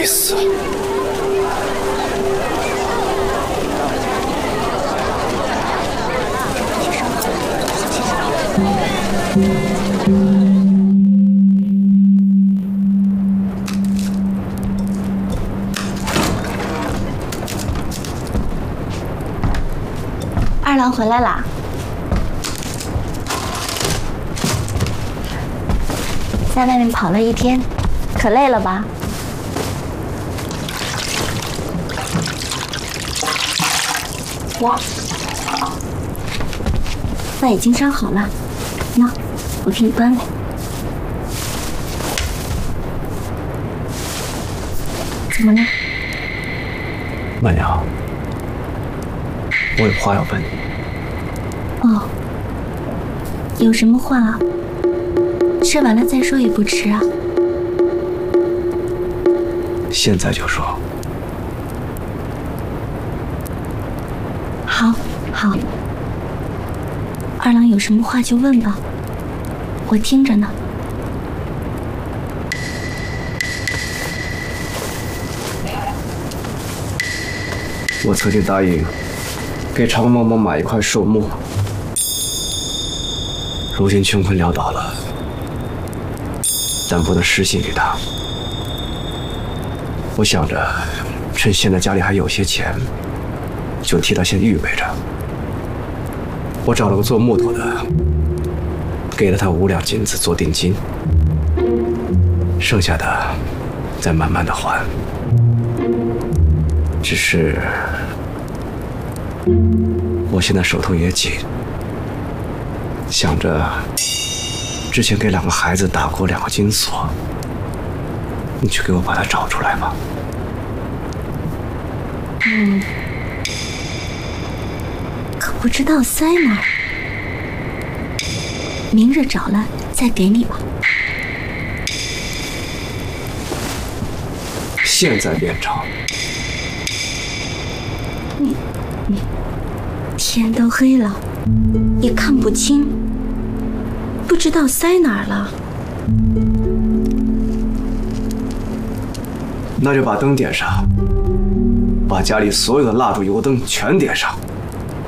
该死！ 二郎回来啦！在外面跑了一天，可累了吧？哇，饭已经烧好了，喏，我给你端来。怎么了？ 曼瑶，我有话要问你。 哦，有什么话啊？吃完了再说也不迟啊。 现在就说。 好，好。二郎有什么话就问吧，我听着呢。 我曾经答应给常嬷嬷买一块寿木，如今穷困潦倒了，但不能失信于她。我想着，趁现在家里还有些钱，就替她先预备着。我找了个做木头的，给了她5两金子做定金，剩下的再慢慢的还。只是我现在手头也紧，想着之前给2个孩子打过2个金锁，你去给我把它找出来吧。 可不知道塞哪儿，明日找了再给你吧。 现在便找。 天都黑了，也看不清，不知道塞哪儿了。 那就把灯点上，把家里所有的蜡烛、油灯全点上。